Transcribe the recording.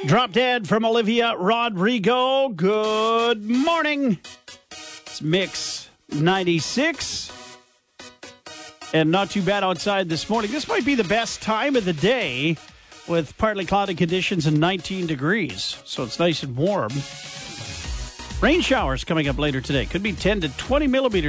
Drop Dead from Olivia Rodrigo. Good morning. It's Mix 96. And not too bad outside this morning. This might be the best time of the day with partly cloudy conditions and 19 degrees. So it's nice and warm. Rain showers coming up later today. Could be 10 to 20 millimeters.